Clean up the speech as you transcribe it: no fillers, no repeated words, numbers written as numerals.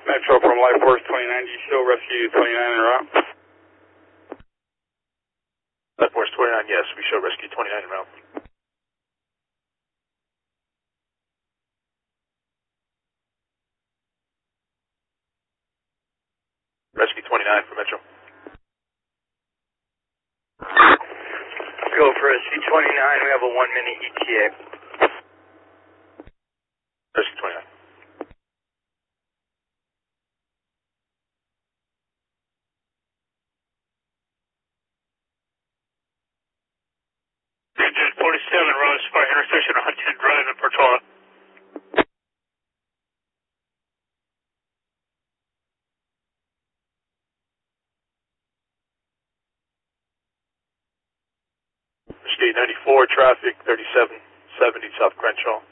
Metro from Life Force 29, do you show rescue 29 en route? Life Force 29, yes, we show rescue 29 en route. Rescue 29 for Metro. Go for rescue 29, we have a 1 minute ETA. Rescue 29. Engine 47, Rose, fire intersection 110 Drive in Portola. State 94, traffic 3770 South Crenshaw.